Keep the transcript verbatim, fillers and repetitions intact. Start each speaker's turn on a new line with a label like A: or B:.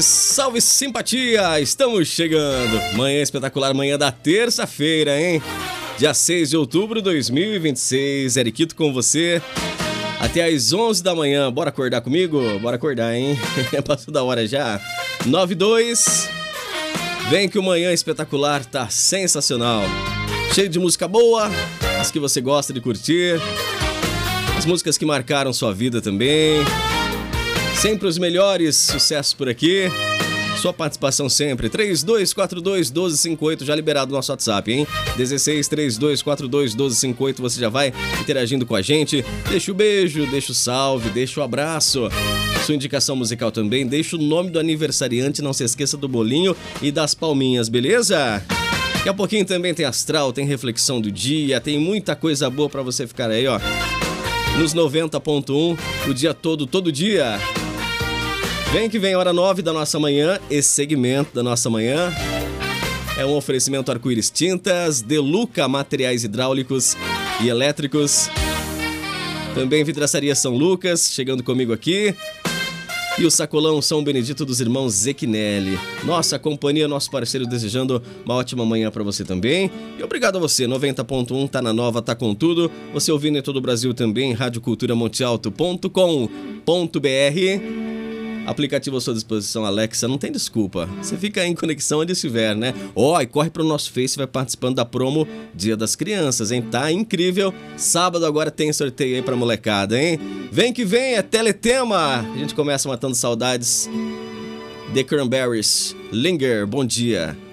A: Salve simpatia, estamos chegando. Manhã espetacular, manhã da terça-feira, hein? Dia seis de outubro de dois mil e vinte e seis. Eriquito com você até às onze da manhã. Bora acordar comigo? Bora acordar, hein? Passou da hora já. nove e dois. Vem que o manhã espetacular tá sensacional. Cheio de música boa, as que você gosta de curtir, as músicas que marcaram sua vida também. Sempre os melhores sucessos por aqui. Sua participação sempre. três dois quatro dois, um dois cinco oito, já liberado o nosso WhatsApp, hein? dezesseis, três dois quatro dois, um dois cinco oito, você já vai interagindo com a gente. Deixa o beijo, deixa o salve, deixa o abraço. Sua indicação musical também. Deixa o nome do aniversariante, não se esqueça do bolinho e das palminhas, beleza? Daqui a pouquinho também tem astral, tem reflexão do dia, tem muita coisa boa pra você ficar aí, ó. Nos noventa ponto um, o dia todo, todo dia. Vem que vem, hora nove da nossa manhã. Esse segmento da nossa manhã é um oferecimento Arco-Íris Tintas, Deluca Materiais Hidráulicos e Elétricos. Também Vidraçaria São Lucas, chegando comigo aqui. E o Sacolão São Benedito dos Irmãos Zequinelli. Nossa companhia, nosso parceiro, desejando uma ótima manhã pra você também. E obrigado a você, noventa ponto um, tá na nova, tá com tudo. Você ouvindo em todo o Brasil também, rádio cultura monte alto ponto com ponto br. Aplicativo à sua disposição, Alexa, não tem desculpa. Você fica em conexão onde estiver, né? Ó, oh, e corre pro nosso Face, vai participando da promo Dia das Crianças, hein? Tá incrível. Sábado agora tem sorteio aí pra molecada, hein? Vem que vem, é Teletema. A gente começa matando saudades. The Cranberries, Linger, bom dia.